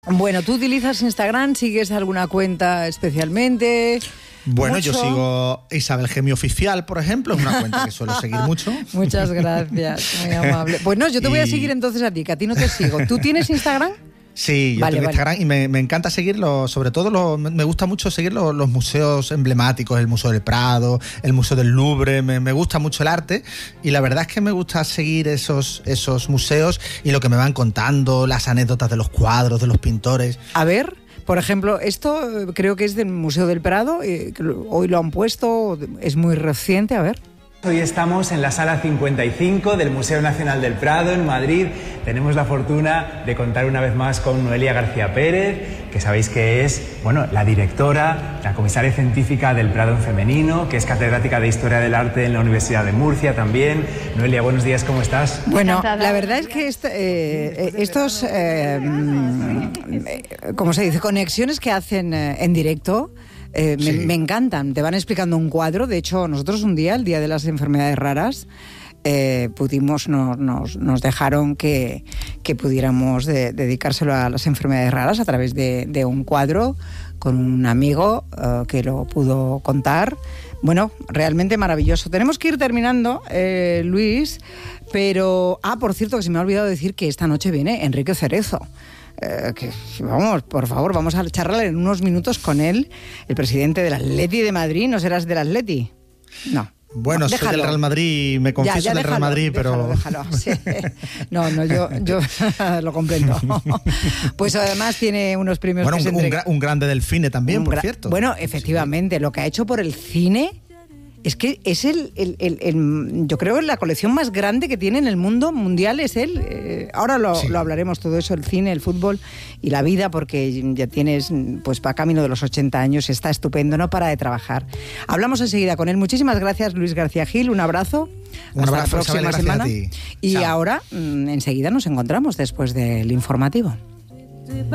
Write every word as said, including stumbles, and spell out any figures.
Bueno, ¿tú utilizas Instagram? ¿Sigues alguna cuenta especialmente? Bueno, ¿Mucho? Yo sigo Isabel Gemio Oficial, por ejemplo, es una cuenta que suelo seguir mucho. Muchas gracias, muy amable. Pues no, yo te voy a seguir entonces a ti, que a ti no te sigo. ¿Tú tienes Instagram? Sí, yo vale, tengo vale. Instagram y me, me encanta seguirlo, sobre todo lo, me gusta mucho seguir los, los museos emblemáticos, el Museo del Prado, el Museo del Louvre, me, me gusta mucho el arte y la verdad es que me gusta seguir esos, esos museos y lo que me van contando, las anécdotas de los cuadros, de los pintores. A ver, por ejemplo, esto creo que es del Museo del Prado, eh, que hoy lo han puesto, es muy reciente, a ver. Hoy estamos en la sala cincuenta y cinco del Museo Nacional del Prado, en Madrid. Tenemos la fortuna de contar una vez más con Noelia García Pérez, que sabéis que es, bueno, la directora, la comisaria científica del Prado en femenino, que es catedrática de Historia del Arte en la Universidad de Murcia también. Noelia, buenos días, ¿cómo estás? Bueno, la verdad es que est eh, estos, eh, ¿cómo se dice?, conexiones que hacen eh, en directo, Eh, me, sí. me encantan. Te van explicando un cuadro. De hecho, nosotros un día, el día de las enfermedades raras, eh, pudimos, nos, nos, nos dejaron que, que pudiéramos de, dedicárselo a las enfermedades raras a través de, de un cuadro con un amigo eh, que lo pudo contar. Bueno, realmente maravilloso. Tenemos que ir terminando, eh, Luis, pero... Ah, por cierto, que se me ha olvidado decir que esta noche viene Enrique Cerezo. Eh, que, vamos, por favor, vamos a charlar en unos minutos con él, el presidente del Atleti de Madrid. ¿No serás del Atleti? No. Bueno, déjalo. Soy del Real Madrid, me confieso ya, ya, del déjalo, Real Madrid, déjalo, pero... Déjalo, sí. No, no, yo, yo lo comprendo. Pues además tiene unos premios Bueno, que un, se un, gra- un grande del cine también, un por gra- cierto. Bueno, efectivamente, sí. Lo que ha hecho por el cine... Es que es el, el, el, el, yo creo que la colección más grande que tiene en el mundo mundial es él. Eh, ahora lo, sí. lo hablaremos todo eso, el cine, el fútbol y la vida, porque ya tienes, pues va camino de los ochenta años, está estupendo, no para de trabajar. Hablamos enseguida con él. Muchísimas gracias, Luis García Gil, un abrazo. Un Hasta abrazo, la próxima Isabel, semana. gracias a ti. Y Chao. ahora, enseguida nos encontramos después del informativo.